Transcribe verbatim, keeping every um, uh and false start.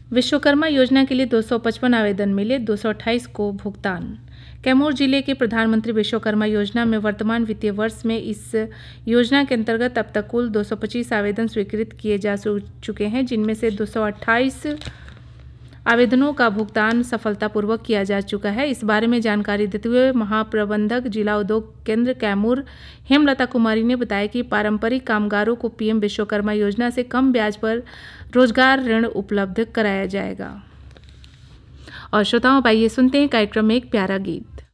विश्वकर्मा योजना के लिए दो सौ पचपन आवेदन मिले, दो सौ अट्ठाईस को भुगतान। कैमूर जिले के प्रधानमंत्री विश्वकर्मा योजना में वर्तमान वित्तीय वर्ष में इस योजना के अंतर्गत अब तक कुल दो सौ पच्चीस आवेदन स्वीकृत किए जा चुके हैं, जिनमें से दो सौ अट्ठाईस आवेदनों का भुगतान सफलतापूर्वक किया जा चुका है। इस बारे में जानकारी देते हुए महाप्रबंधक जिला उद्योग केंद्र कैमूर हेमलता कुमारी ने बताया कि पारंपरिक कामगारों को पीएम विश्वकर्मा योजना से कम ब्याज पर रोजगार ऋण उपलब्ध कराया जाएगा। और श्रोताओं, आइए सुनते हैं कार्यक्रम में एक प्यारा गीत।